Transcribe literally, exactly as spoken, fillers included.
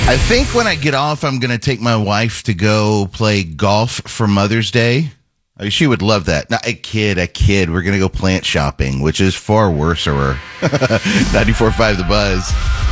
I think when I get off, I'm going to take my wife to go play golf for Mother's Day. Uh, She would love that. Not a kid, a kid. We're going to go plant shopping, which is far worse. Or ninety-four point five The Buzz.